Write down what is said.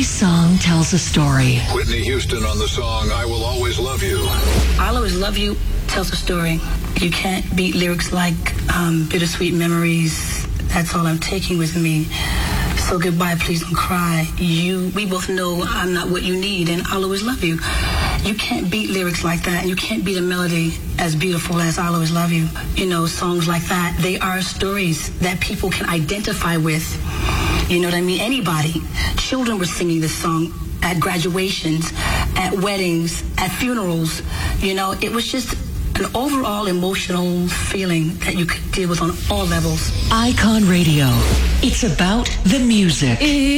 song tells a story. Whitney Houston on the song I Will Always Love You. I'll Always Love You tells a story. You can't beat lyrics like Bittersweet Memories, That's All I'm Taking With Me, So Goodbye, Please Don't Cry. We both know I'm not what you need, and I'll always love you. You can't beat lyrics like that, and you can't beat a melody as beautiful as I'll Always Love You. You know, songs like that, they are stories that people can identify with. You know what I mean? Anybody. Children were singing this song at graduations, at weddings, at funerals. You know, it was just an overall emotional feeling that you could deal with on all levels. Icon Radio. It's about the music.